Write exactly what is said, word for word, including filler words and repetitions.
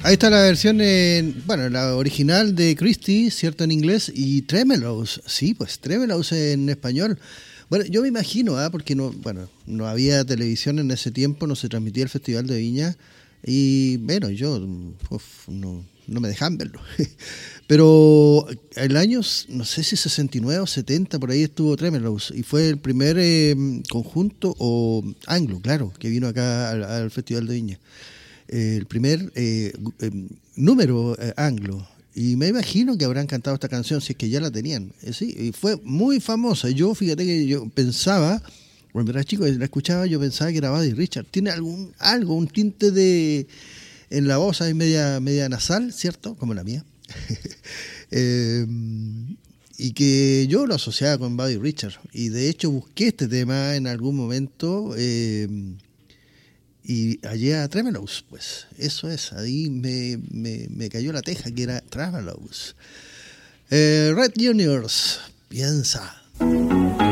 Ahí está la versión, en, bueno, la original de Christie, ¿cierto? En inglés, y Tremelows, sí, pues Tremelows en español. Bueno, yo me imagino, ¿ah? Porque no, bueno, no había televisión en ese tiempo, no se transmitía el Festival de Viña, y bueno, yo uf, no, no me dejan verlo. Pero el año, no sé si sesenta y nueve o setenta, por ahí estuvo Tremelows, y fue el primer eh, conjunto, o anglo, claro, que vino acá al, al Festival de Viña. Eh, el primer eh, eh, número eh, anglo. Y me imagino que habrán cantado esta canción si es que ya la tenían. Eh, sí, y fue muy famosa. Yo, fíjate que yo pensaba, cuando era chico y la escuchaba, yo pensaba que era Buddy Richard. Tiene algún algo, un tinte de en la voz ahí media, media nasal, ¿cierto? Como la mía. eh, y que yo lo asociaba con Buddy Richard. Y de hecho busqué este tema en algún momento. Eh, Y hallé a Tremelows, pues eso es, ahí me, me, me cayó la teja que era Tremelows. Eh, Red Juniors, piensa.